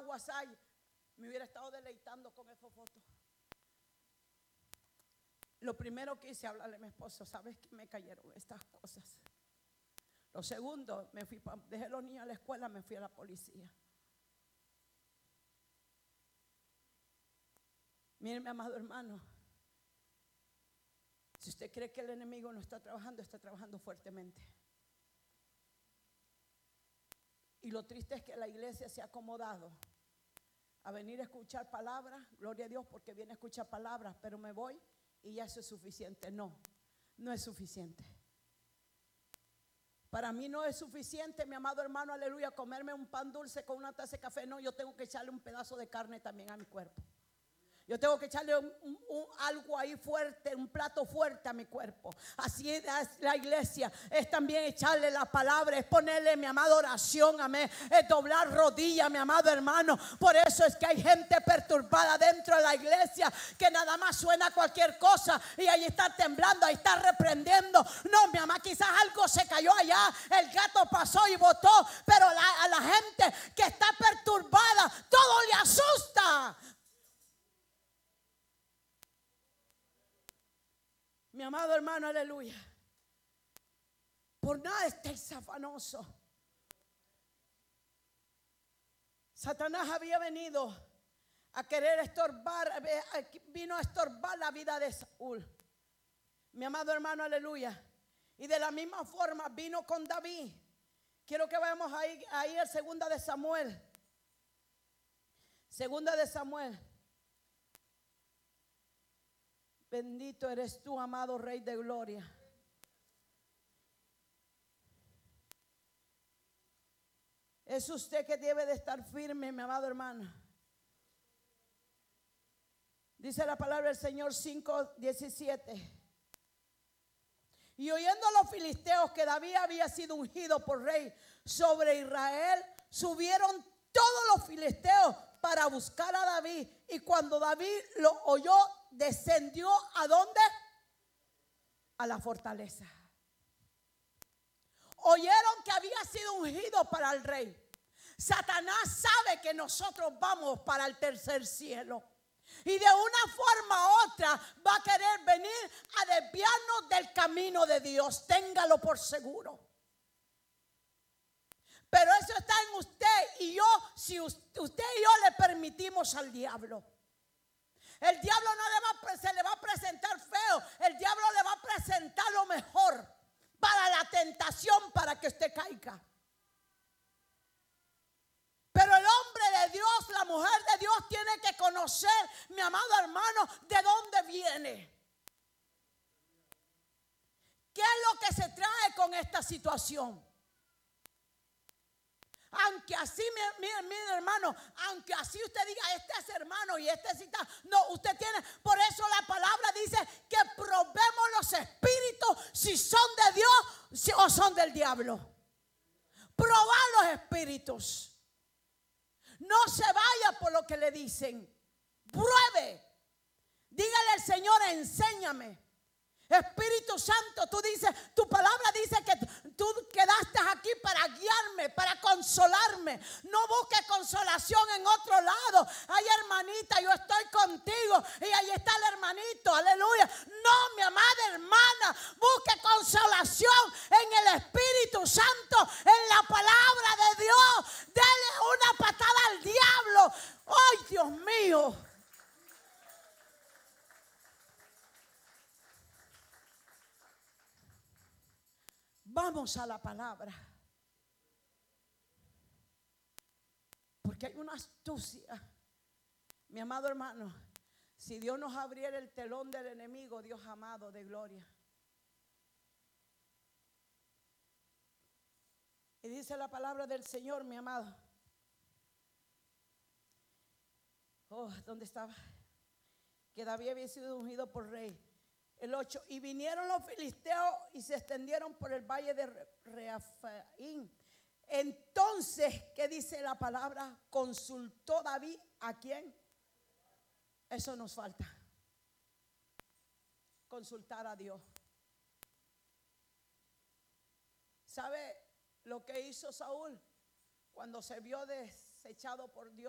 WhatsApp, me hubiera estado deleitando con esa foto. Lo primero que hice, hablarle a mi esposo, ¿sabes qué? Me cayeron estas cosas. Lo segundo, dejé los niños a la escuela, me fui a la policía. Miren, mi amado hermano, si usted cree que el enemigo no está trabajando fuertemente. Y lo triste es que la iglesia se ha acomodado a venir a escuchar palabras. Gloria a Dios porque viene a escuchar palabras, pero me voy y ya eso es suficiente. No, no es suficiente. Para mí no es suficiente, mi amado hermano, aleluya, comerme un pan dulce con una taza de café. No, yo tengo que echarle un pedazo de carne también a mi cuerpo. Yo tengo que echarle algo ahí fuerte, un plato fuerte a mi cuerpo. Así es la iglesia, es también echarle la palabra, es ponerle, mi amado, oración, amén. Es doblar rodillas, mi amado hermano. Por eso es que hay gente perturbada dentro de la iglesia, que nada más suena cualquier cosa y ahí está temblando, ahí está reprendiendo. No, mi mamá, quizás algo se cayó allá, el gato pasó y botó, pero a la gente que está perturbada, todo le asusta. Mi amado hermano, aleluya. Por nada estéis afanosos. Satanás había venido a querer estorbar, vino a estorbar la vida de Saúl. Mi amado hermano, aleluya. Y de la misma forma vino con David. Quiero que vayamos ahí el 2 de Samuel. 2 de Samuel. Bendito eres tú, amado Rey de Gloria. Es usted que debe de estar firme, mi amado hermano. Dice la palabra del Señor 5:17. Y oyendo a los filisteos que David había sido ungido por rey sobre Israel, subieron todos los filisteos para buscar a David. Y cuando David lo oyó, descendió ¿a dónde? A la fortaleza. Oyeron que había sido ungido para el rey. Satanás sabe que nosotros vamos para el tercer cielo. Y de una forma u otra va a querer venir a desviarnos del camino de Dios. Téngalo por seguro. Pero eso está en usted y yo, si usted y yo le permitimos al diablo. El diablo no se le va a presentar feo. El diablo le va a presentar lo mejor para la tentación, para que usted caiga. Pero el hombre de Dios, la mujer de Dios tiene que conocer, mi amado hermano, de dónde viene. ¿Qué es lo que se trae con esta situación? Aunque así, mi hermano, aunque así usted diga, este es hermano y este es tal. No, usted tiene, por eso la palabra dice que probemos los espíritus si son de Dios o son del diablo. Probar los espíritus. No se vaya por lo que le dicen. Pruebe. Dígale al Señor, enséñame. Espíritu Santo, tú dices, tu palabra dice que tú quedaste aquí para guiarme, para consolarme. No busques consolación en otro lado. Ay, hermanita, yo estoy contigo y ahí está el hermanito, aleluya. No, mi amada hermana, busque consolación en el Espíritu Santo, en la palabra de Dios. Dele una patada al diablo. Ay, Dios mío. Vamos a la palabra. Porque hay una astucia. Mi amado hermano, si Dios nos abriera el telón del enemigo, Dios amado de gloria. Y dice la palabra del Señor, mi amado. Oh, ¿dónde estaba? Que David había sido ungido por rey. El 8, y vinieron los filisteos y se extendieron por el valle de Refaín. Entonces, ¿qué dice la palabra? Consultó David ¿a quién? Eso nos falta. Consultar a Dios. ¿Sabe lo que hizo Saúl cuando se vio desechado por Dios?